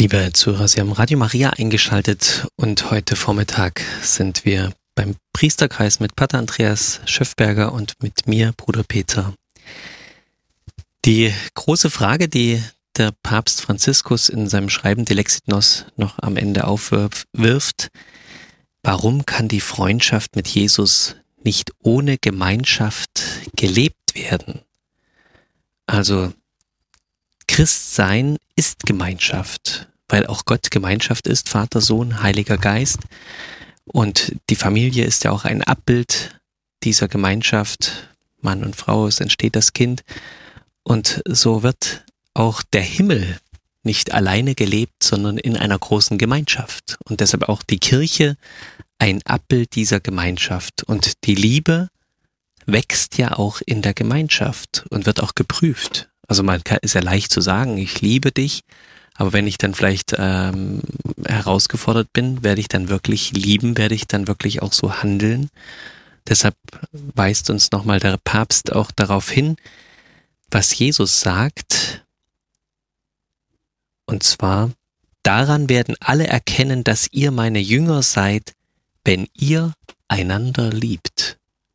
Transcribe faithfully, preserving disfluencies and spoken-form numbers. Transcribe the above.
Liebe Zuhörer, Sie haben Radio Maria eingeschaltet und heute Vormittag sind wir beim Priesterkreis mit Pater Andreas Schöffberger und mit mir, Bruder Peter. Die große Frage, die der Papst Franziskus in seinem Schreiben De Lexitos noch am Ende aufwirft: Warum kann die Freundschaft mit Jesus nicht ohne Gemeinschaft gelebt werden? Also Christsein ist Gemeinschaft, weil auch Gott Gemeinschaft ist, Vater, Sohn, Heiliger Geist. Und die Familie ist ja auch ein Abbild dieser Gemeinschaft. Mann und Frau, es entsteht das Kind. Und so wird auch der Himmel nicht alleine gelebt, sondern in einer großen Gemeinschaft. Und deshalb auch die Kirche ein Abbild dieser Gemeinschaft. Und die Liebe wächst ja auch in der Gemeinschaft und wird auch geprüft. Also man kann, ist ja leicht zu sagen, ich liebe dich, aber wenn ich dann vielleicht ähm, herausgefordert bin, werde ich dann wirklich lieben, werde ich dann wirklich auch so handeln. Deshalb weist uns nochmal der Papst auch darauf hin, was Jesus sagt. Und zwar: Daran werden alle erkennen, dass ihr meine Jünger seid, wenn ihr einander liebt.